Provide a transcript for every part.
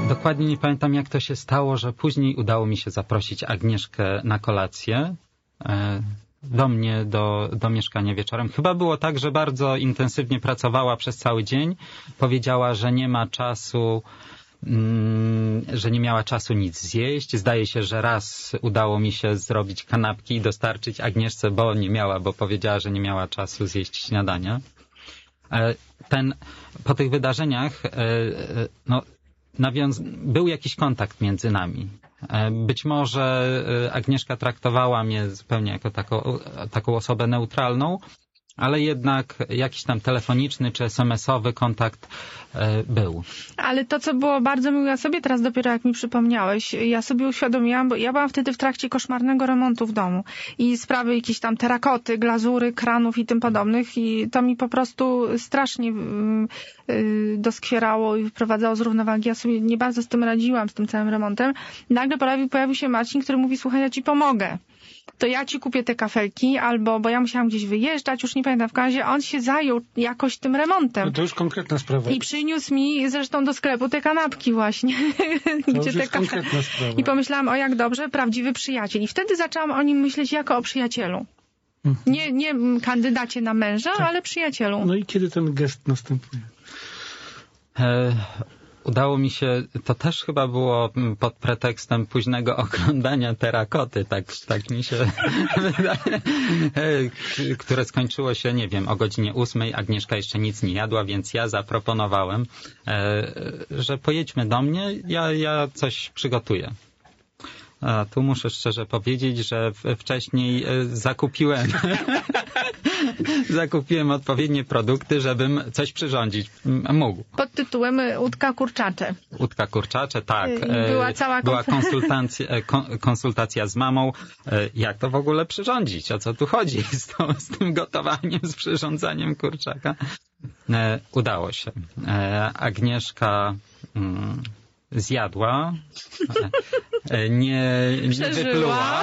Dokładnie nie pamiętam, jak to się stało, że później udało mi się zaprosić Agnieszkę na kolację do mnie, do mieszkania wieczorem. Chyba było tak, że bardzo intensywnie pracowała przez cały dzień. Powiedziała, że nie ma czasu, że nie miała czasu nic zjeść. Zdaje się, że raz udało mi się zrobić kanapki i dostarczyć Agnieszce, bo powiedziała, że nie miała czasu zjeść śniadania. Po tych wydarzeniach był jakiś kontakt między nami. Być może Agnieszka traktowała mnie zupełnie jako taką osobę neutralną, ale jednak jakiś tam telefoniczny czy SMS-owy kontakt był. Ale to, co było bardzo miłe, ja sobie teraz dopiero jak mi przypomniałeś, ja sobie uświadomiłam, bo ja byłam wtedy w trakcie koszmarnego remontu w domu i sprawy jakieś tam terakoty, glazury, kranów i tym podobnych i to mi po prostu strasznie doskwierało i wyprowadzało z równowagi. Ja sobie nie bardzo z tym radziłam, z tym całym remontem. Nagle pojawił się Marcin, który mówi, słuchaj, ja ci pomogę. To ja ci kupię te kafelki, bo ja musiałam gdzieś wyjeżdżać, już nie pamiętam, w każdym razie on się zajął jakoś tym remontem. No to już konkretna sprawa. I przyniósł mi zresztą do sklepu te kanapki właśnie. To już jest konkretna sprawa. I pomyślałam, o jak dobrze, prawdziwy przyjaciel. I wtedy zaczęłam o nim myśleć jako o przyjacielu. Nie kandydacie na męża, tak, ale przyjacielu. No i kiedy ten gest następuje? Udało mi się, to też chyba było pod pretekstem późnego oglądania terakoty, tak mi się wydaje, które skończyło się, nie wiem, o godzinie 8. Agnieszka jeszcze nic nie jadła, więc ja zaproponowałem, że pojedźmy do mnie, ja coś przygotuję. A tu muszę szczerze powiedzieć, że wcześniej zakupiłem odpowiednie produkty, żebym coś przyrządzić mógł. Pod tytułem Udka kurczacze. Udka kurczacze, tak. Była konsultacja z mamą, jak to w ogóle przyrządzić, o co tu chodzi z tym gotowaniem, z przyrządzaniem kurczaka. Udało się. Agnieszka zjadła, nie wypluła.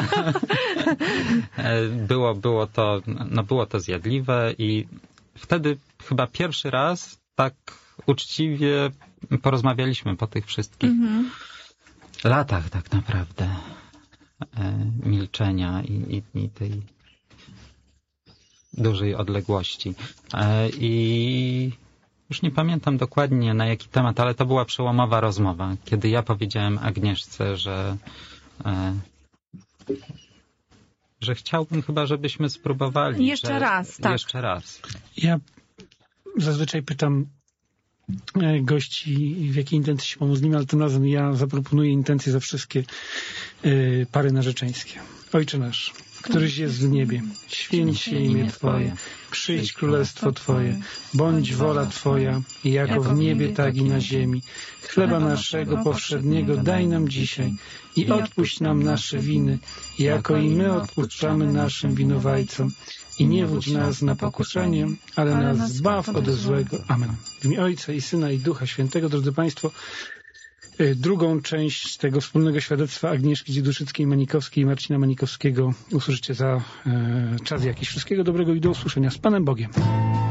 Było to zjadliwe i wtedy chyba pierwszy raz tak uczciwie porozmawialiśmy po tych wszystkich latach tak naprawdę milczenia i tej dużej odległości. I już nie pamiętam dokładnie na jaki temat, ale to była przełomowa rozmowa, kiedy ja powiedziałem Agnieszce, że chciałbym chyba, żebyśmy spróbowali. Jeszcze raz, tak. Jeszcze raz. Ja zazwyczaj pytam gości, w jakiej intencji się pomóc z nimi, ale tym razem ja zaproponuję intencje za wszystkie pary narzeczeńskie. Ojcze nasz, któryś jest w niebie, święć się imię Twoje, przyjdź królestwo Twoje, bądź wola Twoja, jako w niebie, tak i na ziemi. Chleba naszego powszedniego daj nam dzisiaj i odpuść nam nasze winy, jako i my odpuszczamy naszym winowajcom. I nie wódź nas na pokuszenie, ale nas zbaw ode złego. Amen. W imię Ojca i Syna i Ducha Świętego, drodzy Państwo, drugą część tego wspólnego świadectwa Agnieszki Dzieduszyckiej-Manikowskiej i Marcina Manikowskiego usłyszycie za czas jakiś. Wszystkiego dobrego i do usłyszenia. Z Panem Bogiem.